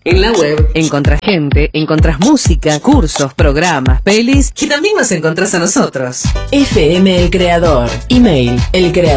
En la web encontrás gente, encontrás música, cursos, programas, pelis y también nos encontrás a nosotros. FM El Creador. Email elcreador